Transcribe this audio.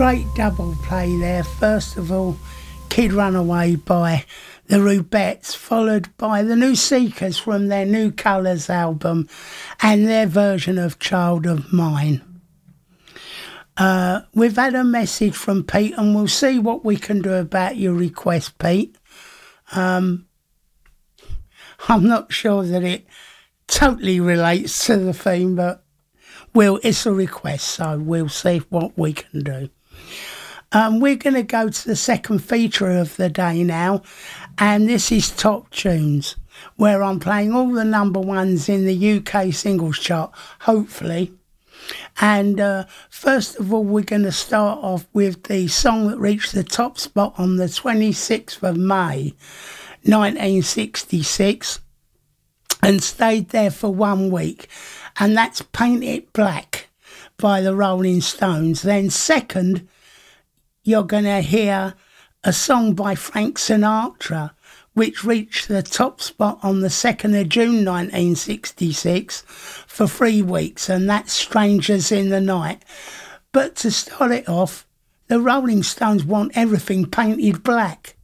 Great double play there. First of all, Kid Runaway by the Rubettes, followed by the New Seekers from their New Colours album and their version of Child of Mine. We've had a message from Pete and we'll see what we can do about your request, Pete. I'm not sure that it totally relates to the theme, but it's a request, so we'll see what we can do. We're going to go to the second feature of the day now, and this is Top Tunes, where I'm playing all the number ones in the UK singles chart, hopefully. And first of all, we're going to start off with the song that reached the top spot on the 26th of May, 1966, and stayed there for 1 week, and that's Paint It Black by the Rolling Stones. Then second, you're going to hear a song by Frank Sinatra, which reached the top spot on the 2nd of June 1966 for 3 weeks, and that's Strangers in the Night. But to start it off, the Rolling Stones want everything painted black.